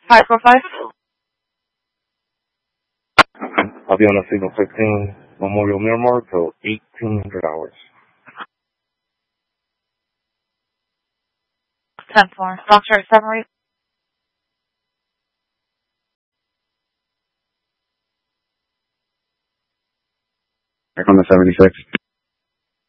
545. I'll be on a signal 15 Memorial Miramar till 1800 hours. 10-4. Foxtrot 7 read. Back on the 76.